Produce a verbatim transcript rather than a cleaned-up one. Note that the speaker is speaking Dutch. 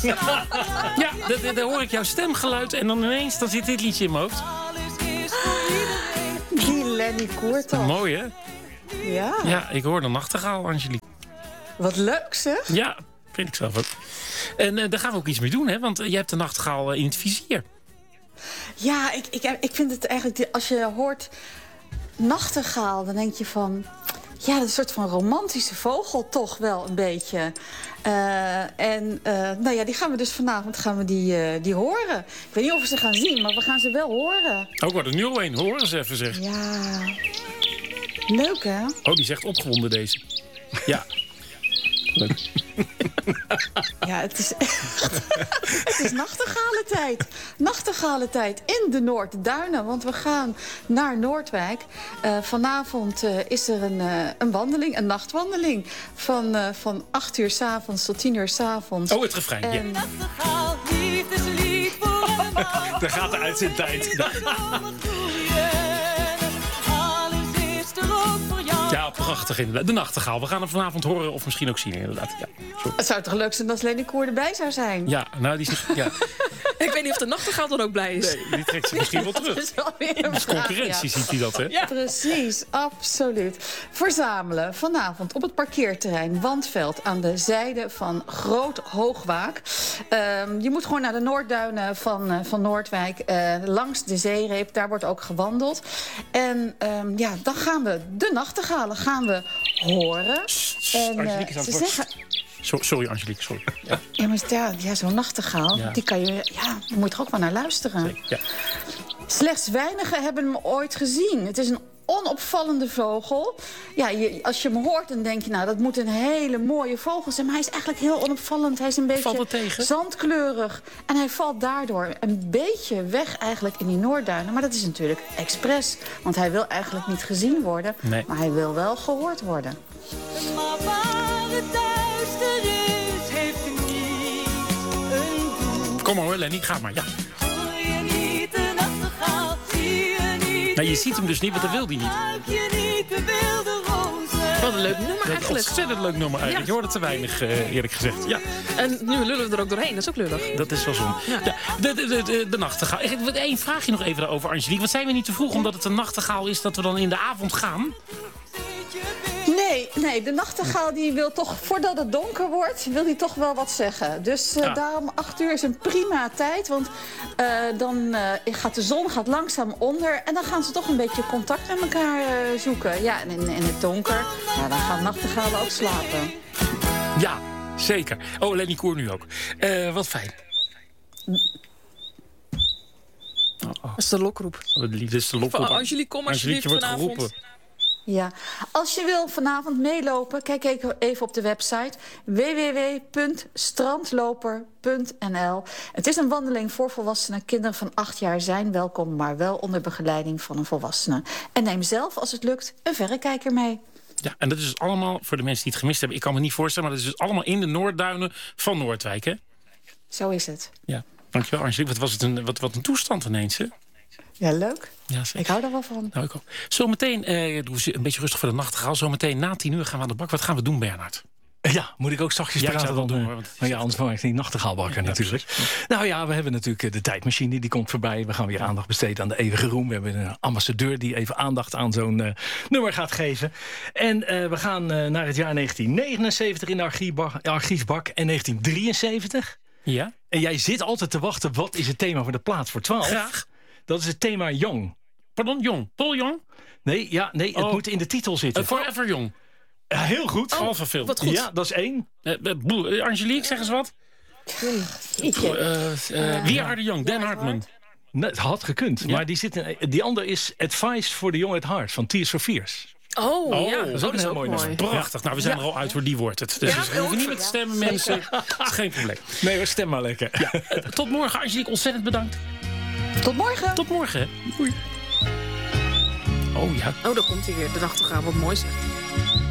Ja, dan, dan hoor ik jouw stemgeluid en dan ineens dan zit dit liedje in mijn hoofd. Die Lenny Koerthoff. Mooi, hè? Ja. Ja, ik hoor de nachtegaal, Angelique. Wat leuk, zeg. Ja, vind ik zelf ook. En uh, daar gaan we ook iets mee doen, hè? Want uh, je hebt de nachtegaal uh, in het vizier. Ja, ik, ik, ik vind het eigenlijk... Als je hoort nachtegaal, dan denk je van... Ja, dat is een soort van romantische vogel toch wel een beetje. Uh, en uh, nou ja, die gaan we dus vanavond gaan we die, uh, die horen. Ik weet niet of we ze gaan zien, maar we gaan ze wel horen. Ook oh, wat een nieuw een, horen ze even zeggen. Ja, leuk hè? Oh, die zegt opgewonden deze. Ja. Leuk. Ja, het is echt... het is nachtegaalentijd. Nachtegaalentijd in de Noordduinen. Want we gaan naar Noordwijk. Uh, vanavond uh, is er een, uh, een wandeling, een nachtwandeling. Van, uh, van acht uur 's avonds tot tien uur 's avonds. Oh, het refrein, en... ja. Nachtegaal, liefdeslied voor allemaal. Daar gaat de uitzendtijd. Ja, prachtig inderdaad. De nachtegaal. We gaan hem vanavond horen of misschien ook zien inderdaad. Ja, het zou toch leuk zijn als Lenny Koer erbij zou zijn? Ja, nou die is niet... Ja. Ik weet niet of de nachtegaal dan ook blij is. Nee, die trekt zich misschien wel terug. Dat is wel weer een dus vraag, concurrentie ja. ziet hij dat, hè? Ja. Precies, absoluut. Verzamelen vanavond op het parkeerterrein Wandveld... aan de zijde van Groot Hoogwaak. Um, je moet gewoon naar de Noordduinen van, uh, van Noordwijk... Uh, langs de zeereep, daar wordt ook gewandeld. En um, ja, dan gaan we de nachtegalen gaan we horen. En uh, ze zeggen... So, sorry, Angelique, sorry. Ja, ja maar ja, ja, zo'n nachtegaal, ja. die kan je, ja, daar moet je er ook wel naar luisteren. Zeker, ja. Slechts weinigen hebben hem ooit gezien. Het is een onopvallende vogel. Ja, je, als je hem hoort, dan denk je, nou, dat moet een hele mooie vogel zijn. Maar hij is eigenlijk heel onopvallend. Hij is een beetje zandkleurig. En hij valt daardoor een beetje weg eigenlijk in die Noordduinen. Maar dat is natuurlijk expres. Want hij wil eigenlijk niet gezien worden. Nee. Maar hij wil wel gehoord worden. Maar waar het duister is, heeft hij niet een doel. Kom maar hoor, Lenny, ga maar, ja. Hoor je niet de nachtegaal, zie je niet... Nou, je ziet hem dus niet, want dat wil hij niet. Ruik je niet de wilde rozen. Wat een leuk nummer Dat is eigenlijk. een ontzettend leuk nummer eigenlijk. Ja. Je hoort het te weinig, uh, eerlijk gezegd. Ja. En nu lullen we er ook doorheen, dat is ook lullig. Dat is wel zo. Ja. Ja, de, de, de, de, de nachtegaal. Eén vraagje nog even over, Angelique. Wat zijn we niet te vroeg omdat het een nachtegaal is dat we dan in de avond gaan? Nee, nee, de nachtegaal die wil toch, voordat het donker wordt, wil hij toch wel wat zeggen. Dus uh, ja. daarom acht uur is een prima tijd. Want uh, dan uh, gaat de zon gaat langzaam onder. En dan gaan ze toch een beetje contact met elkaar uh, zoeken. Ja, en in, in het donker, ja, dan gaan nachtegalen ook slapen. Ja, zeker. Oh, Lenny Koer nu ook. Uh, wat fijn. Oh, oh. Dat is de lokroep. Oh, de liefde is de lokroep. Van Angelique, kom alsjeblieft wordt vanavond. geroepen. Ja, als je wil vanavond meelopen, kijk even op de website w w w punt strandloper punt n l. Het is een wandeling voor volwassenen. Kinderen van acht jaar zijn welkom, maar wel onder begeleiding van een volwassene. En neem zelf, als het lukt, een verrekijker mee. Ja, en dat is dus allemaal, voor de mensen die het gemist hebben... ik kan me niet voorstellen, maar dat is dus allemaal in de Noordduinen van Noordwijk, hè? Zo is het. Ja, dankjewel Angelique. Wat was het een, wat, wat een toestand ineens, hè? Ja, leuk. Ja, ik hou daar wel van. Nou, ik ook. Zometeen, eh, doe een beetje rustig voor de nachtegaal. Zometeen na tien uur gaan we aan de bak. Wat gaan we doen, Bernhard? Ja, moet ik ook zachtjes ja, praten? Ik zou dan wel doen, doen, hoor, nou ja, anders maak ik die nachtegaalbakker ja, natuurlijk. Precies. Nou ja, we hebben natuurlijk de tijdmachine, die komt voorbij. We gaan weer aandacht besteden aan de eeuwige roem. We hebben een ambassadeur die even aandacht aan zo'n uh, nummer gaat geven. En uh, we gaan uh, naar het jaar negentien negenenzeventig in de archiefbak, archiefbak en negentien drieënzeventig. Ja. En jij zit altijd te wachten, wat is het thema voor de plaats voor twaalf? Graag. Dat is het thema Young. Pardon, Jong. Paul Jong? Nee, ja, nee het oh. moet in de titel zitten. Uh, Forever Jong. Ja, heel goed. Oh, Alpha Film. Wat goed. Ja, dat is één. Uh, uh, Angelique, zeg eens wat. Uh, uh, Wie are the Young? Dan Hartman. Nee, het had gekund. Ja. Maar die, zit in, die andere is Advice for the Young at Heart van Tears for Fears. Oh, oh ja. Dat is ook een heel mooi nummer. Prachtig. Nou, we zijn ja. er al uit voor die wordt het. Dus, ja, dus we hoeven niet met te stemmen, ja. mensen. Dat is geen probleem. Nee, we stemmen maar lekker. Ja. Uh, tot morgen, Angelique. Ontzettend bedankt. Tot morgen. Tot morgen. Doei. Oh ja. Oh, daar komt hij weer. De nachtegaal. Wat mooi zeg.